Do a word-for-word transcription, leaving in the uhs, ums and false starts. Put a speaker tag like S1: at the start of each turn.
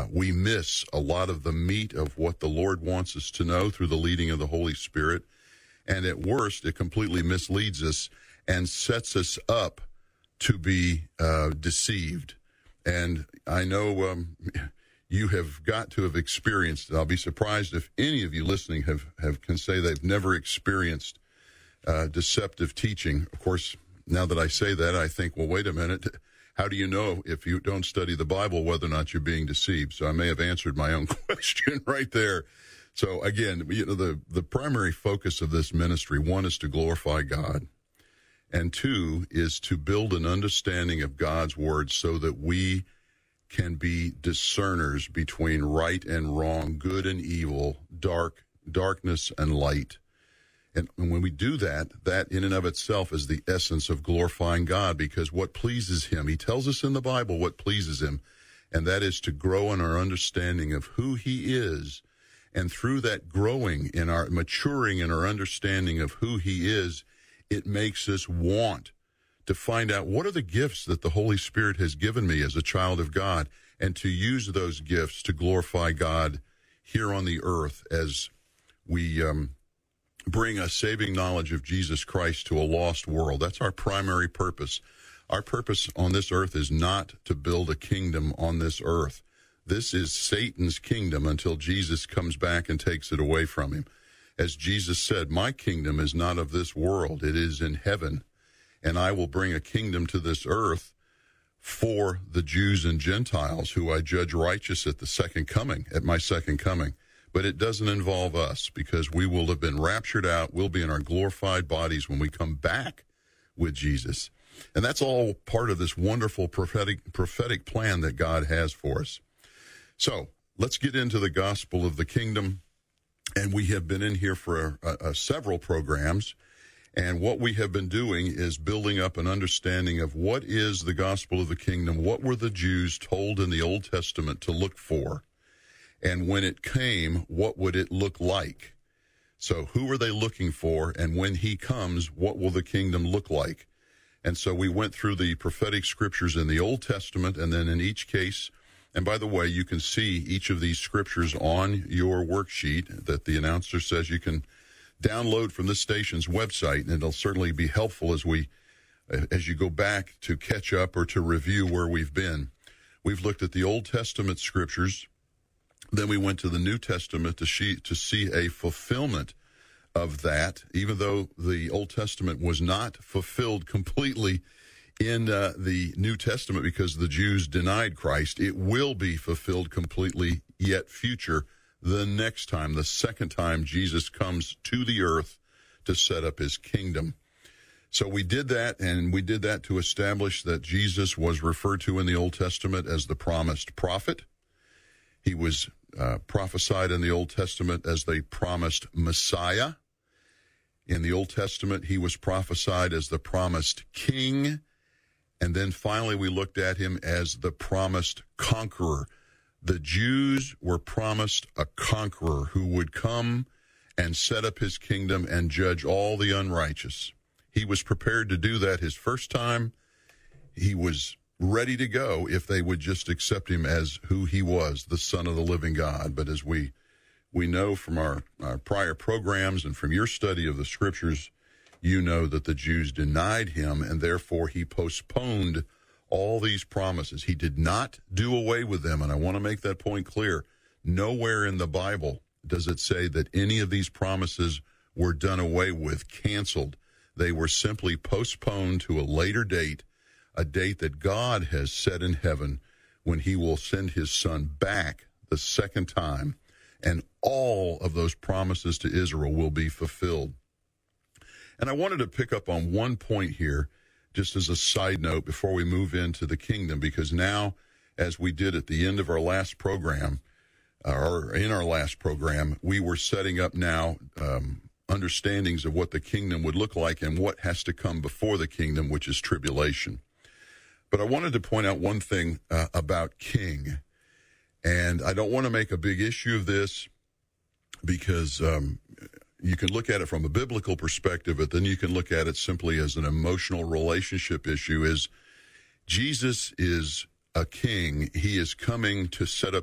S1: uh, we miss a lot of the meat of what the Lord wants us to know through the leading of the Holy Spirit. And at worst, it completely misleads us and sets us up to be uh, deceived. And I know um, you have got to have experienced it. I'll be surprised if any of you listening have, have can say they've never experienced uh, deceptive teaching. Of course, now that I say that, I think, well, wait a minute. How do you know if you don't study the Bible whether or not you're being deceived? So I may have answered my own question right there. So again, you know, the, the primary focus of this ministry, one, is to glorify God. And two, is to build an understanding of God's word so that we can be discerners between right and wrong, good and evil, dark, darkness and light. And when we do that, that in and of itself is the essence of glorifying God, because what pleases him, he tells us in the Bible what pleases him, and that is to grow in our understanding of who he is. And through that growing in our, maturing in our understanding of who he is, it makes us want to find out what are the gifts that the Holy Spirit has given me as a child of God, and to use those gifts to glorify God here on the earth as we um, bring a saving knowledge of Jesus Christ to a lost world. That's our primary purpose. Our purpose on this earth is not to build a kingdom on this earth. This is Satan's kingdom until Jesus comes back and takes it away from him. As Jesus said, my kingdom is not of this world. It is in heaven. And I will bring a kingdom to this earth for the Jews and Gentiles who I judge righteous at the second coming, at my second coming. But it doesn't involve us, because we will have been raptured out. We'll be in our glorified bodies when we come back with Jesus. And that's all part of this wonderful prophetic prophetic plan that God has for us. So let's get into the gospel of the kingdom. And we have been in here for a, a, several programs. And what we have been doing is building up an understanding of what is the gospel of the kingdom. What were the Jews told in the Old Testament to look for? And when it came, what would it look like? So who are they looking for? And when he comes, what will the kingdom look like? And so we went through the prophetic scriptures in the Old Testament, and then in each case, and by the way, you can see each of these scriptures on your worksheet that the announcer says you can download from this station's website, and it'll certainly be helpful as we, as you go back to catch up or to review where we've been. We've looked at the Old Testament scriptures. Then we went to the New Testament to see, to see a fulfillment of that, even though the Old Testament was not fulfilled completely in uh, the New Testament because the Jews denied Christ. It will be fulfilled completely yet future the next time, the second time Jesus comes to the earth to set up his kingdom. So we did that, and we did that to establish that Jesus was referred to in the Old Testament as the promised prophet. He was uh, prophesied in the Old Testament as the promised Messiah. In the Old Testament, he was prophesied as the promised king. And then finally, we looked at him as the promised conqueror. The Jews were promised a conqueror who would come and set up his kingdom and judge all the unrighteous. He was prepared to do that his first time. He was ready to go if they would just accept him as who he was, the Son of the living God. But as we we know from our, our prior programs and from your study of the scriptures, you know that the Jews denied him, and therefore he postponed all these promises. He did not do away with them, and I want to make that point clear. Nowhere in the Bible does it say that any of these promises were done away with, canceled. They were simply postponed to a later date, a date that God has set in heaven when he will send his son back the second time, and all of those promises to Israel will be fulfilled. And I wanted to pick up on one point here, just as a side note, before we move into the kingdom, because now, as we did at the end of our last program, or in our last program, we were setting up now um, understandings of what the kingdom would look like and what has to come before the kingdom, which is tribulation. But I wanted to point out one thing uh, about king, and I don't want to make a big issue of this because um, you can look at it from a biblical perspective, but then you can look at it simply as an emotional relationship issue. Is Jesus is a king. He is coming to set up